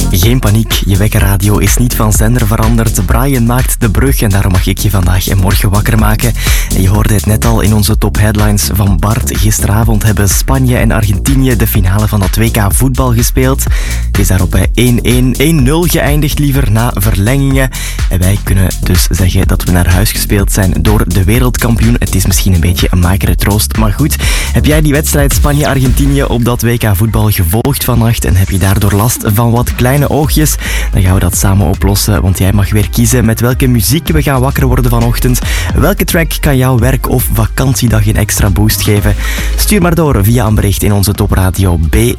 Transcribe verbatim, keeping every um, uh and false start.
Geen paniek, je wekkerradio is niet van zender veranderd. Brian maakt de brug en daarom mag ik je vandaag en morgen wakker maken. En je hoorde het net al in onze top headlines van Bart. Gisteravond hebben Spanje en Argentinië de finale van het W K voetbal gespeeld. Het is daarop bij één-één, één-nul geëindigd liever na verlengingen. En wij kunnen dus zeggen dat we naar huis gespeeld zijn door de wereldkampioen. Het is misschien een beetje een magere troost, maar goed. Heb jij die wedstrijd Spanje-Argentinië op dat W K voetbal gevolgd vannacht en heb je daardoor last van wat kleine oogjes? Dan gaan we dat samen oplossen, want jij mag weer kiezen met welke muziek we gaan wakker worden vanochtend. Welke track kan jouw werk- of vakantiedag een extra boost geven? Stuur maar door via een bericht in onze topradio B